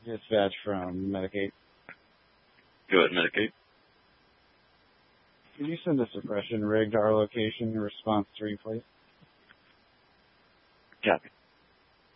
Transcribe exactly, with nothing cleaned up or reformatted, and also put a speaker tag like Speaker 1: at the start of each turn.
Speaker 1: Dispatch from Medicaid.
Speaker 2: Go ahead, Medicaid.
Speaker 1: Could you send a suppression rig to our location in response three, please?
Speaker 2: Copy.